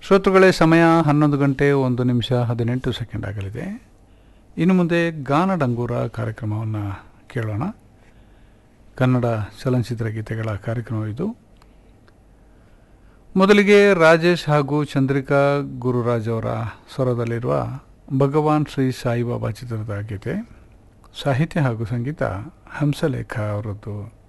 ಶ್ರೋತೃಗಳೇ, ಸಮಯ 11 ಗಂಟೆ 1 ನಿಮಿಷ 18 ಸೆಕೆಂಡ್ ಆಗಲಿದೆ. ಇನ್ನು ಮುಂದೆ ಗಾನ ಡಂಗೂರ ಕಾರ್ಯಕ್ರಮವನ್ನು ಕೇಳೋಣ. ಕನ್ನಡ ಚಲನಚಿತ್ರ ಗೀತೆಗಳ ಕಾರ್ಯಕ್ರಮ ಇದು. ಮೊದಲಿಗೆ ರಾಜೇಶ್ ಹಾಗೂ ಚಂದ್ರಿಕಾ ಗುರುರಾಜ್ ಅವರ ಸ್ವರದಲ್ಲಿರುವ ಭಗವಾನ್ ಶ್ರೀ ಸಾಯಿಬಾಬಾ ಚಿತ್ರದ ಗೀತೆ. ಸಾಹಿತ್ಯ ಹಾಗೂ ಸಂಗೀತ ಹಂಸಲೇಖ ಅವರದ್ದು.